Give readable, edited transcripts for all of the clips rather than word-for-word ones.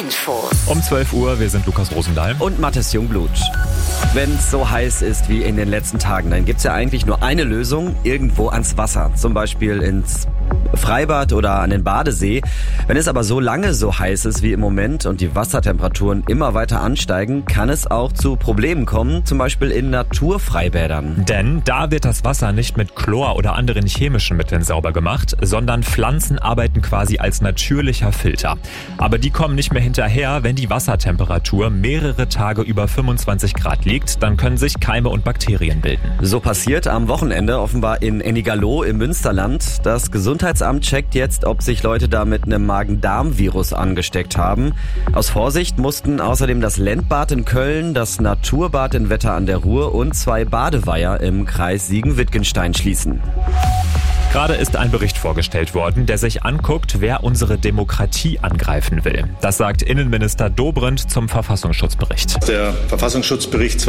Infos. Um 12 Uhr, wir sind Lukas Rosendahl. Und Mathis Jungblut. Wenn es so heiß ist wie in den letzten Tagen, dann gibt's ja eigentlich nur eine Lösung: irgendwo ans Wasser. Zum Beispiel ins Freibad oder an den Badesee. Wenn es aber so lange so heiß ist wie im Moment und die Wassertemperaturen immer weiter ansteigen, kann es auch zu Problemen kommen, zum Beispiel in Naturfreibädern. Denn da wird das Wasser nicht mit Chlor oder anderen chemischen Mitteln sauber gemacht, sondern Pflanzen arbeiten quasi als natürlicher Filter. Aber die kommen nicht mehr hinterher, wenn die Wassertemperatur mehrere Tage über 25 Grad liegt, dann können sich Keime und Bakterien bilden. So passiert am Wochenende offenbar in Ennigerloh im Münsterland. Das Gesundheitsamt checkt jetzt, ob sich Leute da mit einem Magen-Darm-Virus angesteckt haben. Aus Vorsicht mussten außerdem das Lendbad in Köln, das Naturbad in Wetter an der Ruhr und 2 Badeweiher im Kreis Siegen-Wittgenstein schließen. Gerade ist ein Bericht vorgestellt worden, der sich anguckt, wer unsere Demokratie angreifen will. Das sagt Innenminister Dobrindt zum Verfassungsschutzbericht. Der Verfassungsschutzbericht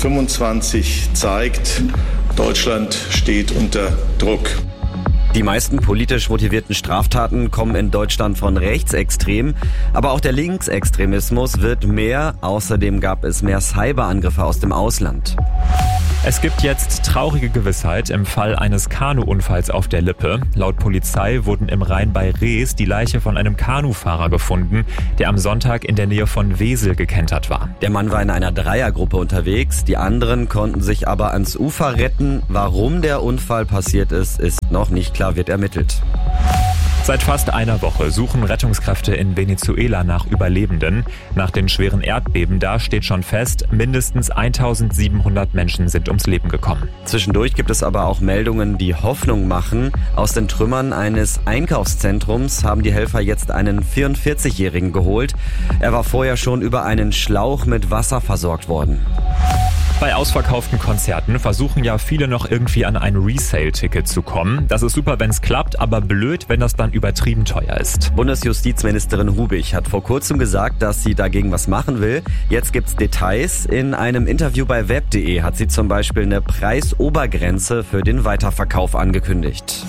2025 zeigt, Deutschland steht unter Druck. Die meisten politisch motivierten Straftaten kommen in Deutschland von Rechtsextremen, aber auch der Linksextremismus wird mehr. Außerdem gab es mehr Cyberangriffe aus dem Ausland. Es gibt jetzt traurige Gewissheit im Fall eines Kanuunfalls auf der Lippe. Laut Polizei wurden im Rhein bei Rees die Leiche von einem Kanufahrer gefunden, der am Sonntag in der Nähe von Wesel gekentert war. Der Mann war in einer Dreiergruppe unterwegs, die anderen konnten sich aber ans Ufer retten. Warum der Unfall passiert ist, ist noch nicht klar, wird ermittelt. Seit fast einer Woche suchen Rettungskräfte in Venezuela nach Überlebenden. Nach den schweren Erdbeben da steht schon fest, mindestens 1700 Menschen sind ums Leben gekommen. Zwischendurch gibt es aber auch Meldungen, die Hoffnung machen. Aus den Trümmern eines Einkaufszentrums haben die Helfer jetzt einen 44-Jährigen geholt. Er war vorher schon über einen Schlauch mit Wasser versorgt worden. Bei ausverkauften Konzerten versuchen ja viele noch irgendwie an ein Resale-Ticket zu kommen. Das ist super, wenn es klappt, aber blöd, wenn das dann übertrieben teuer ist. Bundesjustizministerin Hubig hat vor kurzem gesagt, dass sie dagegen was machen will. Jetzt gibt's Details. In einem Interview bei web.de hat sie zum Beispiel eine Preisobergrenze für den Weiterverkauf angekündigt.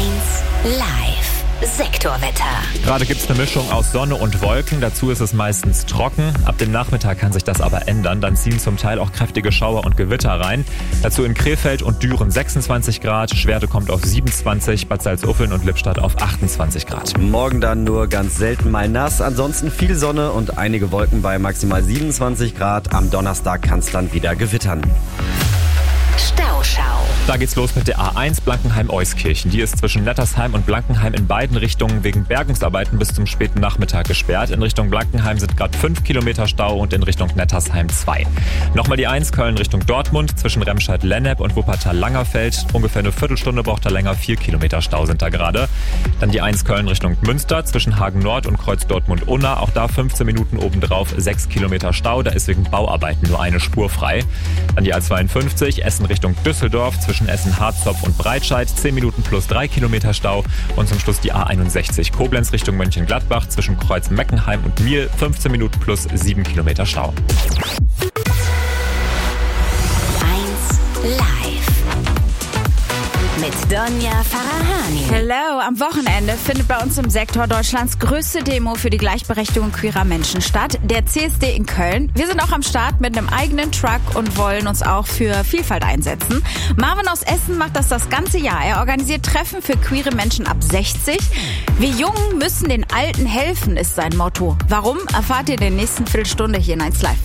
1 Live. Sektorwetter. Gerade gibt's eine Mischung aus Sonne und Wolken. Dazu ist es meistens trocken. Ab dem Nachmittag kann sich das aber ändern. Dann ziehen zum Teil auch kräftige Schauer und Gewitter rein. Dazu in Krefeld und Düren 26 Grad. Schwerte kommt auf 27, Bad Salzuflen und Lippstadt auf 28 Grad. Morgen dann nur ganz selten mal nass. Ansonsten viel Sonne und einige Wolken bei maximal 27 Grad. Am Donnerstag kann's dann wieder gewittern. Stauschau. Da geht's los mit der A1 Blankenheim-Euskirchen. Die ist zwischen Nettersheim und Blankenheim in beiden Richtungen wegen Bergungsarbeiten bis zum späten Nachmittag gesperrt. In Richtung Blankenheim sind gerade 5 Kilometer Stau und in Richtung Nettersheim 2. Nochmal die 1 Köln Richtung Dortmund zwischen Remscheid-Lennep und Wuppertal-Langerfeld. Ungefähr eine Viertelstunde braucht er länger, 4 Kilometer Stau sind da gerade. Dann die 1 Köln Richtung Münster zwischen Hagen-Nord und Kreuz Dortmund-Unna. Auch da 15 Minuten obendrauf, 6 Kilometer Stau. Da ist wegen Bauarbeiten nur eine Spur frei. Dann die A52 Essen Richtung Düsseldorf zwischen Essen-Harzopf und Breitscheid, 10 Minuten plus 3 Kilometer Stau. Und zum Schluss die A61 Koblenz Richtung Mönchengladbach zwischen Kreuz Meckenheim und Miel, 15 Minuten plus 7 Kilometer Stau. 1 Live. Mit Donja Farahani. Hello, am Wochenende findet bei uns im Sektor Deutschlands größte Demo für die Gleichberechtigung queerer Menschen statt, der CSD in Köln. Wir sind auch am Start mit einem eigenen Truck und wollen uns auch für Vielfalt einsetzen. Marvin aus Essen macht das ganze Jahr. Er organisiert Treffen für queere Menschen ab 60. Wir Jungen müssen den Alten helfen, ist sein Motto. Warum, erfahrt ihr in der nächsten Viertelstunde hier in 1 Live.